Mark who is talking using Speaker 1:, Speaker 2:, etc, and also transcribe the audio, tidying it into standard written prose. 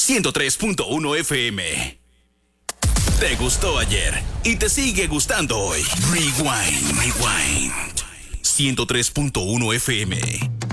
Speaker 1: 103.1 FM. Te gustó ayer y te sigue gustando hoy. Rewind. 103.1 FM.